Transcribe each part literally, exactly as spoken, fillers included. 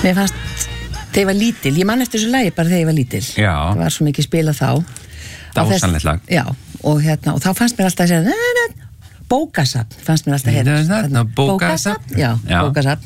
Mér fannst, þegar ég var lítil, ég man eftir þessu lagi bara þegar ég var lítil. Já. Það var svo mikið spilað þá. Dásanlegt lag. Já, og hérna, og þá fannst mér alltaf að segja, bókasafn, fannst mér alltaf að heyra. Bókasafn? Já, bókasafn.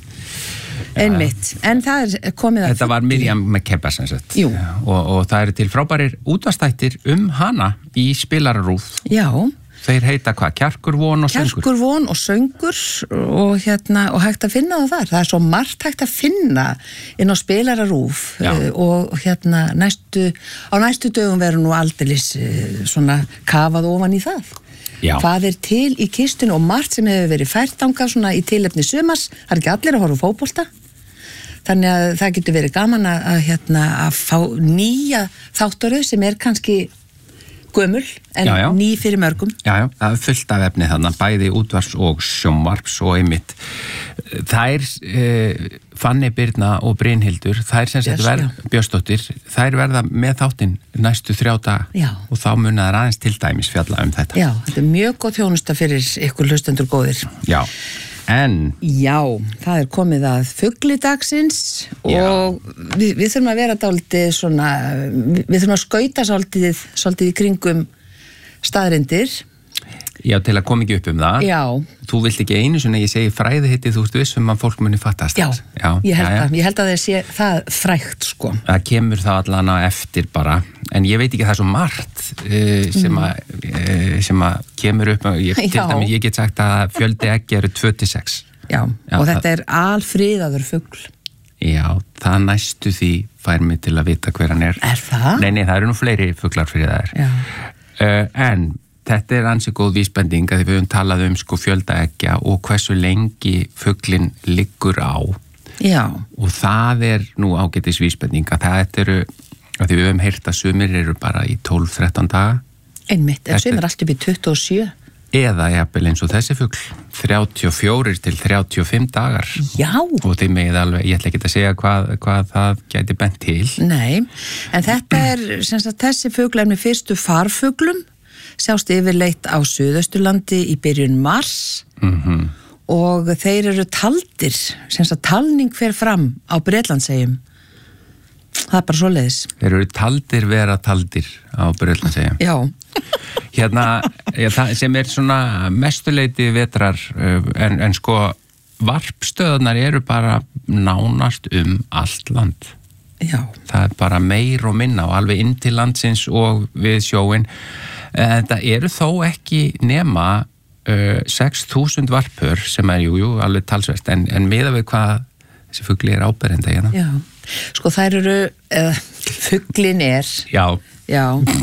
Einmitt, en það er komið að... Þetta var Miriam Makeba sem sagt. Jú. Og, og það eru til frábærir útvarpsþættir um hana í spilararúð. Já. Þeir heita hvað? Kjarkur von og söngur? Kjarkur von og söngur og hérna, og hægt að finna það þar. Það er svo margt hægt að finna inn á spilararúf uh, og hérna næstu, á næstu dögum verður nú aldeilis uh, svona kafað ofan í það. Já. Hvað er til í kistinu og margt sem hefur verið fært þangað svona í tilefni sumars. Það er ekki allir að horfa á fótbolta. Þannig að það getur verið gaman að, að, hérna, að fá nýja þáttaröð sem er kannski gömul en já, já. ný fyrir mörgum. Já, já, það er fullt af efni þannig, bæði útvarps og sjónvarps og einmitt. Þær, eh, Fanny Birna og Brynhildur, þær sem sagt verð, Björnsdóttir, þær verða með þáttinn næstu þrjá daga já. Og þá muna þær aðeins til dæmis fjalla um þetta. Já, þetta er mjög góð þjónusta fyrir ykkur hlustendur góðir. Já. En? Já, það er komið að fugglidagsins og við, við þurfum að vera dálítið svona, við þurfum að skauta svolítið, svolítið í kringum staðreyndir. Já, til að koma ekki upp um það. Já. Þú vilt ekki einu svona, ég segi fræði hitti, þú veist vissum að fólk muni fattast. Já, já, ég held að, ég held að það sé það frægt, sko. Það kemur það allan á eftir bara, en ég veit ekki það er svo margt uh, sem að uh, sem að kemur upp, ég, til dæmis ég get sagt að fjöldi eggi eru tvö til sex. Já, já, og þetta er alfriðaður fugl. Já, það næstu því fær mig til að vita hver hann er. Er það? Nei, nei, það eru nú fleiri fuglar fyrir þær. Já. Uh, en þetta er ansi góð vísbending að við höfum talað um sko fjölda eggja og hversu lengi fuglinn liggur á. Já. Og það er nú ágætis vísbending að það eru, að því við höfum heyrt að sumir eru bara í tólf til þrettán daga. Einmitt, en sumir allt upp í tuttugu og sjö. Eða jafnvel eins og þessi fugl, þrjátíu og fjögur til þrjátíu og fimm dagar. Já. Og þið megið alveg, ég ætla ekki að segja hvað, hvað það gæti bent til. Nei, en þetta er, sem sagt, þessi fugl er með fyrstu farfuglum, sjást yfirleitt á Suðausturlandi í byrjun mars mm-hmm. og þeir eru taldir, sem sagt, talning fer fram á Bretlandseyjum. Það er bara svoleiðis. Þeir eru taldir vera taldir á Bretlandseyjum. Já. Hérna, ja, það sem er svona mestuleiti vetrar, en, en sko varpstöðunar eru bara nánast um allt land. Já. Það er bara meir og minna og alveg inn til landsins og við sjóin. Þetta eru þó ekki nema uh, sex þúsund varpur sem er jú, jú, alveg talsvert, en, en miðað við hvað þessi fugli er áberenda hérna. Já, sko þær eru, uh, fuglin er, já. Já,